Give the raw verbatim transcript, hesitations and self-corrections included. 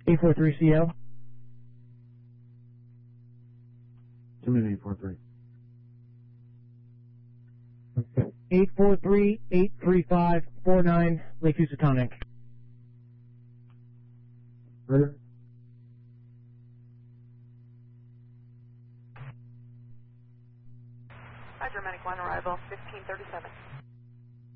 eight four three C L. Two minute eight four three. eight four three, eight three five, four nine, Lakeview Satonic. Further? Hi, Germanic one, arrival fifteen thirty-seven.